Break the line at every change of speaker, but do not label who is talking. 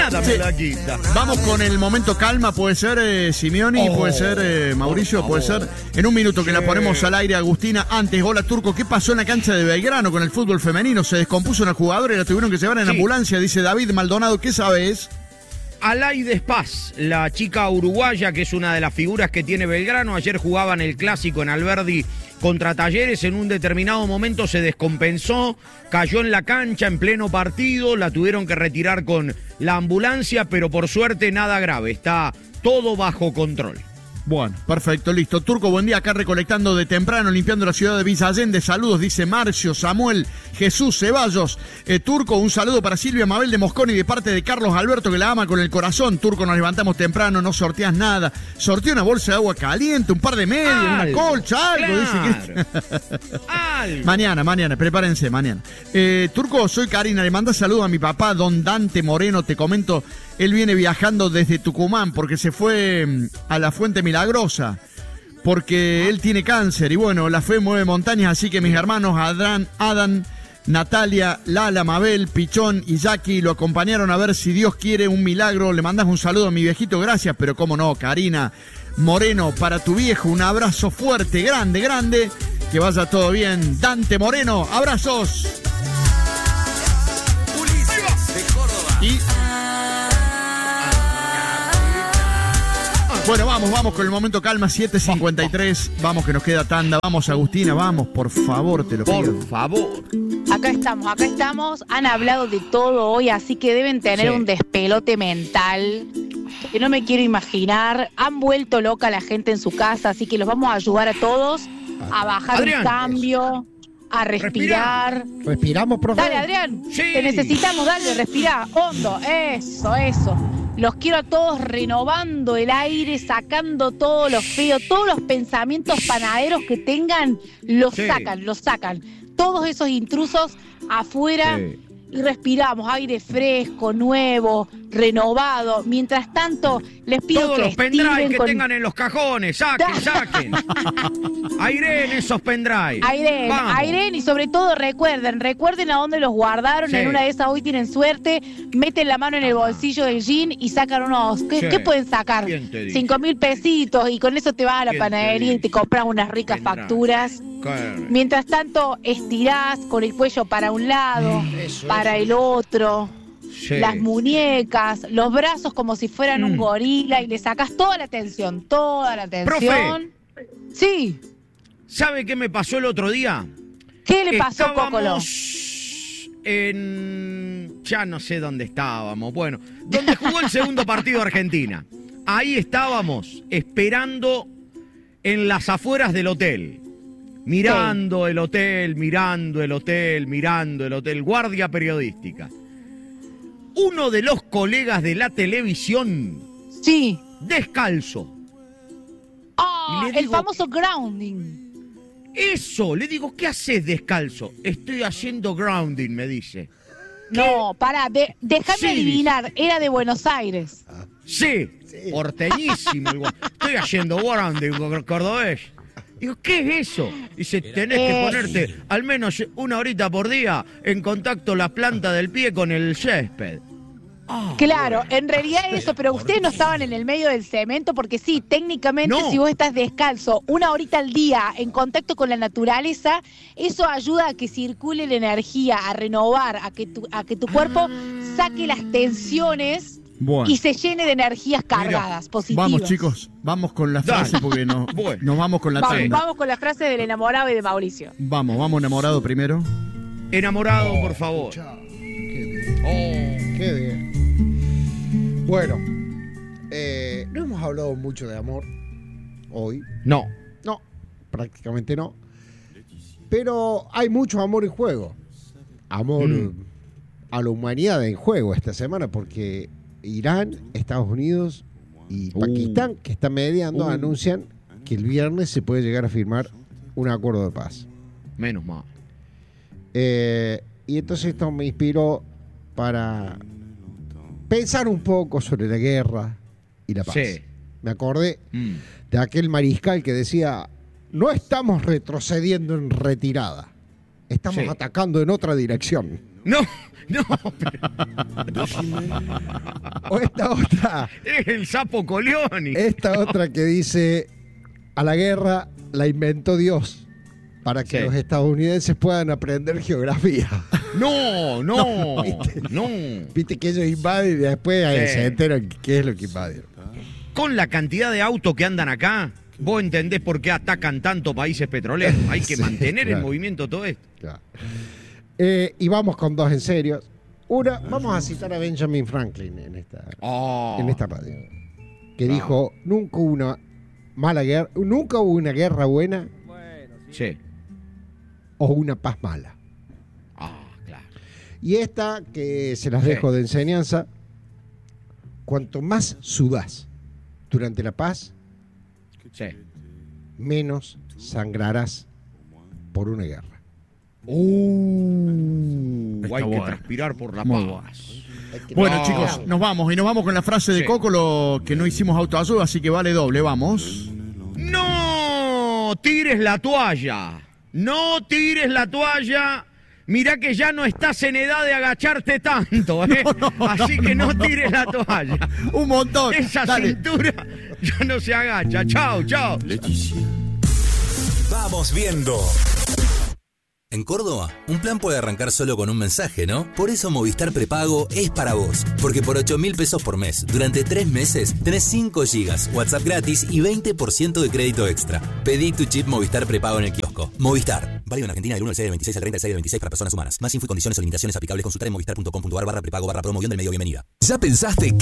nada me la quita.
Vamos con el momento calma, puede ser Simeoni, puede ser Mauricio, puede ser. En un minuto que la ponemos al aire, Agustina. Antes, hola Turco, ¿qué pasó en la cancha de Belgrano con el fútbol femenino? Se descompuso una jugadora y la tuvieron que llevar en ambulancia, dice David Maldonado. ¿Qué sabes?
Alaides Paz, la chica uruguaya que es una de las figuras que tiene Belgrano, ayer jugaban el clásico en Alberdi contra Talleres, en un determinado momento se descompensó, cayó en la cancha en pleno partido, la tuvieron que retirar con la ambulancia, pero por suerte nada grave, está todo bajo control.
Bueno, perfecto, listo. Turco, buen día, acá recolectando de temprano, limpiando la ciudad de Villa Allende. Saludos, dice Marcio, Samuel, Jesús, Ceballos. Turco, un saludo para Silvia Mabel de Mosconi de parte de Carlos Alberto, que la ama con el corazón. Turco, nos levantamos temprano, no sorteas nada. Sorteé una bolsa de agua caliente, un par de medias, una colcha, algo.
Claro.
Dice que... Mañana, prepárense, mañana. Turco, soy Karina, le manda saludo a mi papá, don Dante Moreno, te comento. Él viene viajando desde Tucumán porque se fue a la Fuente Milagrosa, porque él tiene cáncer y bueno, la fe mueve montañas, así que mis hermanos Adán, Natalia, Lala, Mabel, Pichón y Jackie lo acompañaron a ver si Dios quiere un milagro. Le mandas un saludo a mi viejito, gracias, pero cómo no, Karina Moreno, para tu viejo, un abrazo fuerte, grande, que vaya todo bien. Dante Moreno, abrazos. Y... Bueno, vamos con el momento calma, 7:53. Vamos que nos queda tanda. Vamos, Agustina, vamos, por favor, te lo pido.
Por favor.
Acá estamos. Han hablado de todo hoy, así que deben tener un despelote mental que no me quiero imaginar. Han vuelto loca la gente en su casa, así que los vamos a ayudar a todos a bajar
Adrián,
un cambio, a respirar.
¿Respiramos, profe?
Dale, Adrián,
Sí.
te necesitamos, dale, respirá, hondo, eso. Los quiero a todos renovando el aire, sacando todo lo feo, todos los pensamientos panaderos que tengan, los sacan. Todos esos intrusos afuera y respiramos aire fresco, nuevo, renovado. Mientras tanto, les pido
todos
que
los pendrive que
con...
tengan en los cajones, saquen. Airen esos pendrive.
Airen, y sobre todo recuerden a dónde los guardaron.
Sí.
En una de esas hoy tienen suerte, meten la mano en el bolsillo del jean y sacan unos, ¿qué pueden sacar? 5.000 pesitos y con eso te vas a la panadería y te compras unas ricas facturas. Mientras tanto, estirás con el cuello para un lado, para el otro.
Sí.
Las muñecas, los brazos como si fueran un gorila y le sacas toda la tensión.
Profe.
Sí.
¿Sabe qué me pasó el otro día?
¿Qué le pasó, Cocolo?
Ya no sé dónde estábamos. Bueno, donde jugó el segundo partido Argentina. Ahí estábamos, esperando en las afueras del hotel. Mirando el hotel, guardia periodística. Uno de los colegas de la televisión, descalzo.
El famoso grounding.
Eso, le digo, ¿qué haces descalzo? Estoy haciendo grounding, me dice.
No, pará, déjame adivinar, era de Buenos Aires.
Sí, porteñísimo. Estoy haciendo grounding, cordobés. Digo, ¿qué es eso? Dice, tenés que ponerte al menos una horita por día en contacto la planta del pie con el césped.
Claro, en realidad eso, pero ustedes no estaban en el medio del cemento, porque sí, técnicamente si vos estás descalzo una horita al día en contacto con la naturaleza, eso ayuda a que circule la energía, a renovar, a que tu cuerpo saque las tensiones. Bueno. Y se llene de energías cargadas, positivas.
Vamos, chicos, vamos con la frase porque nos vamos con la tanda.
Vamos con la frase del enamorado y de Mauricio.
Vamos enamorado primero.
Enamorado, por favor.
Qué bien. Bueno, no hemos hablado mucho de amor hoy.
No,
prácticamente no. Pero hay mucho amor en juego. Amor a la humanidad en juego esta semana porque Irán, Estados Unidos y Pakistán, que están mediando, anuncian que el viernes se puede llegar a firmar un acuerdo de paz.
Menos mal.
Y entonces esto me inspiró para pensar un poco sobre la guerra y la paz.
Sí.
Me acordé de aquel mariscal que decía, no estamos retrocediendo en retirada, estamos atacando en otra dirección.
No.
O esta otra.
Es el sapo Coleoni.
Esta otra que dice: a la guerra la inventó Dios para que los estadounidenses puedan aprender geografía.
No.
Viste que ellos invaden y después se enteran qué es lo que invadieron.
Con la cantidad de autos que andan acá, vos entendés por qué atacan tanto países petroleros. Hay que mantener en movimiento todo esto.
Claro. Y vamos con dos en serio. Una, vamos a citar a Benjamin Franklin en esta radio, que dijo: nunca hubo una mala guerra, nunca hubo una guerra buena o una paz mala.
Claro.
Y esta, que se las dejo de enseñanza: cuanto más sudás durante la paz, menos sangrarás por una guerra.
Hay que transpirar por la paz.
Bueno, chicos, nos vamos. Y nos vamos con la frase de Coco, que no hicimos autoayuda, así que vale doble. Vamos.
¡No tires la toalla! ¡No tires la toalla! Mirá que ya no estás en edad de agacharte tanto, ¿eh? Así que no tires la toalla.
Un montón.
Esa cintura ya no se agacha. Chao.
Leticia. Vamos viendo. En Córdoba, un plan puede arrancar solo con un mensaje, ¿no? Por eso Movistar Prepago es para vos. Porque por 8.000 pesos por mes, durante 3 meses, tenés 5 gigas, WhatsApp gratis y 20% de crédito extra. Pedí tu chip Movistar Prepago en el kiosco. Movistar. Válido en Argentina del 1 al 6 del 26 al 30 del 6 del 26 para personas humanas. Más info y condiciones o limitaciones aplicables. Consultar en movistar.com.ar/prepago/promoción del medio bienvenida. ¿Ya pensaste que